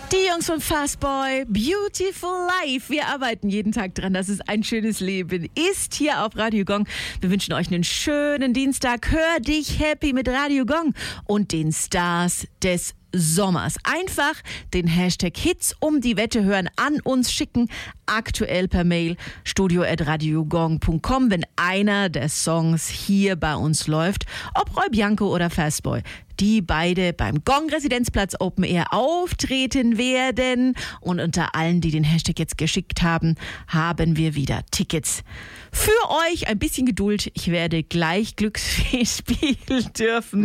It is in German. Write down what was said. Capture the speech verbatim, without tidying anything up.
Die Jungs von Fastboy, Beautiful Life. Wir arbeiten jeden Tag dran, dass es ein schönes Leben ist hier auf Radio Gong. Wir wünschen euch einen schönen Dienstag. Hör dich happy mit Radio Gong und den Stars des Sommers. Einfach den Hashtag Hits um die Wette hören an uns schicken. Aktuell per Mail studio at radiogong punkt com, wenn einer der Songs hier bei uns läuft. Ob Roy Bianco oder Fastboy, die beide beim Gong Residenzplatz Open Air auftreten werden. Und unter allen, die den Hashtag jetzt geschickt haben, haben wir wieder Tickets für euch. Ein bisschen Geduld. Ich werde gleich Glücksspiel spielen dürfen.